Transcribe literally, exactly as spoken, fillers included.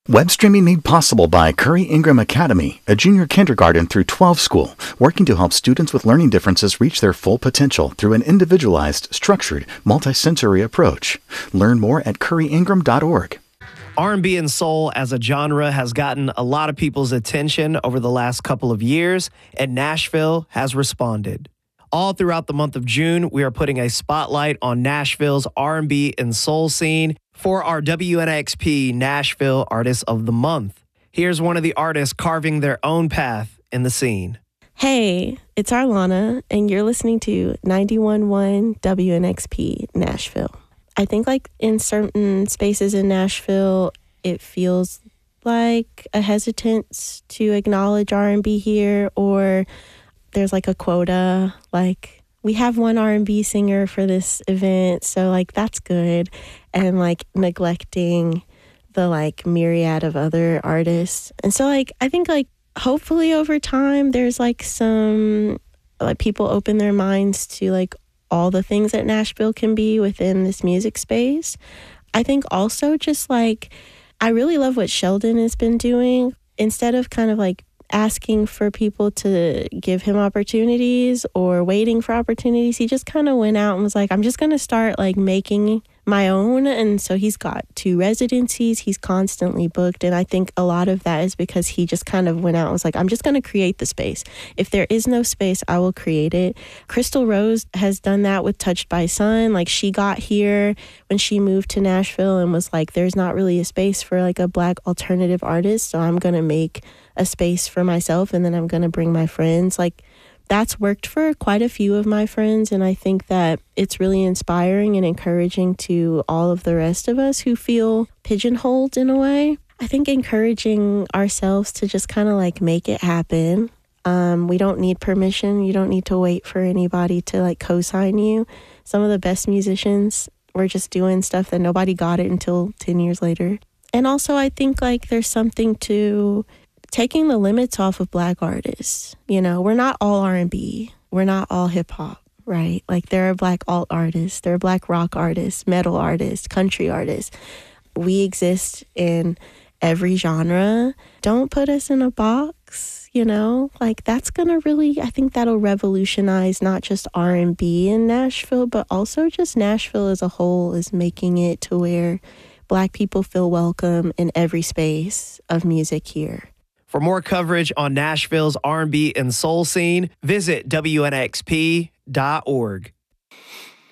Web streaming made possible by Curry Ingram Academy, a junior kindergarten through twelve school, working to help students with learning differences reach their full potential through an individualized, structured, multisensory approach. Learn more at curry ingram dot org. R and B and soul as a genre has gotten a lot of people's attention over the last couple of years, and Nashville has responded. All throughout the month of June, we are putting a spotlight on Nashville's R and B and soul scene for our W N X P Nashville Artist of the Month. Here's one of the artists carving their own path in the scene. Hey, it's Arlana, and you're listening to ninety-one point one W N X P Nashville. I think like in certain spaces in Nashville, it feels like a hesitance to acknowledge R and B here, or there's like a quota, like we have one R and B singer for this event, so like that's good, and like neglecting the like myriad of other artists. And so like I think like hopefully over time there's like some like people open their minds to like all the things that Nashville can be within this music space. I think also just like I really love what Sheldon has been doing. Instead of kind of like asking for people to give him opportunities or waiting for opportunities, he just kind of went out and was like, I'm just going to start like making my own. And so he's got two residencies, he's constantly booked, and I think a lot of that is because he just kind of went out and was like, I'm just going to create the space. If there is no space, I will create it. Crystal Rose has done that with Touched by Sun. Like she got here when she moved to Nashville and was like, there's not really a space for like a Black alternative artist, so I'm going to make a space for myself, and then I'm going to bring my friends. Like that's worked for quite a few of my friends, and I think that it's really inspiring and encouraging to all of the rest of us who feel pigeonholed in a way. I think encouraging ourselves to just kind of like make it happen. Um, we don't need permission. You don't need to wait for anybody to like co-sign you. Some of the best musicians were just doing stuff that nobody got it until ten years later. And also I think like there's something to taking the limits off of Black artists. You know, we're not all R and B. We're not all hip hop, right? Like there are Black alt artists, there are Black rock artists, metal artists, country artists. We exist in every genre. Don't put us in a box, you know? Like that's gonna really, I think that'll revolutionize not just R and B in Nashville, but also just Nashville as a whole is making it to where Black people feel welcome in every space of music here. For more coverage on Nashville's R and B and soul scene, visit W N X P dot org.